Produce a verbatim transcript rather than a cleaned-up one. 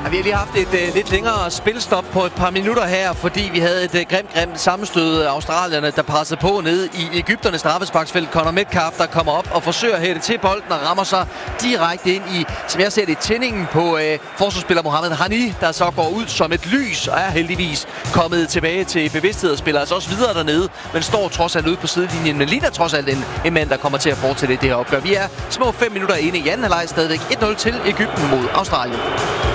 Ja, vi har lige haft et uh, lidt længere spilstop på et par minutter her, fordi vi havde et uh, grimt, grimt sammenstød af australierne, der pressede på nede i Egypternes straffesparksfelt. Conor Metcalf, der kommer op og forsøger at hætte til bolden og rammer sig direkte ind i, som jeg ser det, tændingen på uh, forsvarsspiller Mohamed Hani, der så går ud som et lys og er heldigvis kommet tilbage til bevidsthed og spiller altså også videre dernede, men står trods alt ude på sidelinjen, men ligner trods alt en, en mand, der kommer til at fortsætte det her opgør. Vi er små fem minutter inde i anden halvleg, stadigvæk et nul til Egypten mod Australien.